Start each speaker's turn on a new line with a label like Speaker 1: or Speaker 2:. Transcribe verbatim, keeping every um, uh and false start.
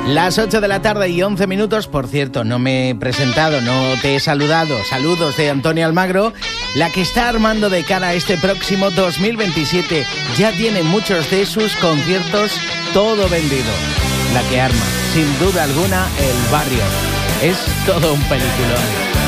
Speaker 1: Las ocho de la tarde y once minutos. Por cierto, no me he presentado, no te he saludado. Saludos de Antonio Almagro, la que está armando de cara a este próximo dos mil veintisiete. Ya tiene muchos de sus conciertos todo vendido. La que arma, sin duda alguna, el barrio. Es todo un peliculón.